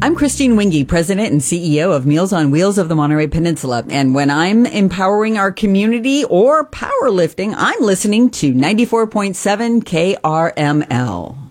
I'm Christine Winge, President and CEO of Meals on Wheels of the Monterey Peninsula. And when I'm empowering our community or powerlifting, I'm listening to 94.7 KRML.